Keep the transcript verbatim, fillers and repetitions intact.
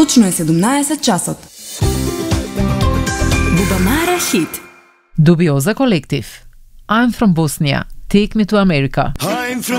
Точно е седумнаесет часот. Бубамара хит. Dubioza Collective. I'm from Bosnia. Take me to America.